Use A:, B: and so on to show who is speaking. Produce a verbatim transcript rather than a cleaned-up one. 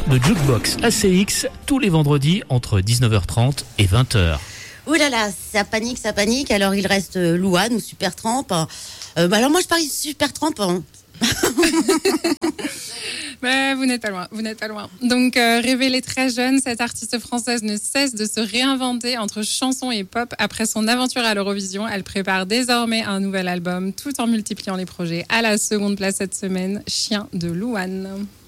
A: Le Jukebox A C X, tous les vendredis entre dix-neuf heures trente et vingt heures.
B: Ouh là là, ça panique, ça panique. Alors il reste euh, Louane ou Supertramp. Euh, bah alors moi je parie Supertramp. Hein.
C: Mais vous n'êtes pas loin, vous n'êtes pas loin. Donc, euh, révélée très jeune, cette artiste française ne cesse de se réinventer entre chansons et pop. Après son aventure à l'Eurovision, elle prépare désormais un nouvel album, tout en multipliant les projets. À la seconde place cette semaine, Chien de Louane.